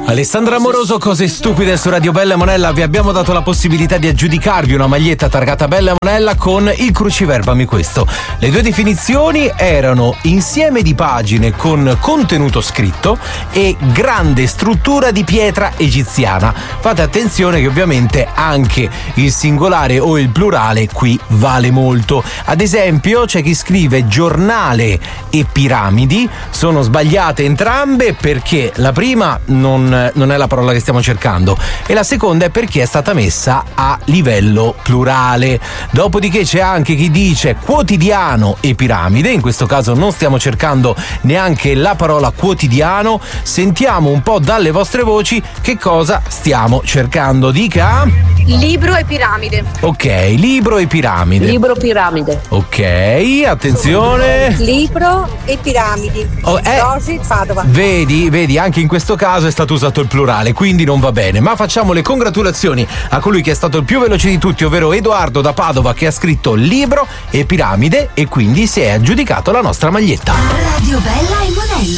Alessandra Amoroso, Cose stupide su Radio Bella e Monella. Vi abbiamo dato la possibilità di aggiudicarvi una maglietta targata Bella e Monella con il cruciverbami questo. Le due definizioni erano insieme di pagine con contenuto scritto e grande struttura di pietra egiziana. Fate attenzione che ovviamente anche il singolare o il plurale qui vale molto. Ad esempio c'è chi scrive giornale e piramidi, sono sbagliate entrambe perché la prima non è la parola che stiamo cercando e la seconda è perché è stata messa a livello plurale. Dopodiché c'è anche chi dice quotidiano e piramide, in questo caso non stiamo cercando neanche la parola quotidiano. Sentiamo un po' dalle vostre voci che cosa stiamo cercando. Dica. Libro e piramide. Ok, libro e piramide. Libro piramide. Ok, attenzione. Libro e piramidi. Rosi, Padova. Vedi, anche in questo caso è stato usato il plurale, quindi non va bene. Ma facciamo le congratulazioni a colui che è stato il più veloce di tutti, ovvero Edoardo da Padova, che ha scritto libro e piramide e quindi si è aggiudicato la nostra maglietta. Radio Bella e Monella.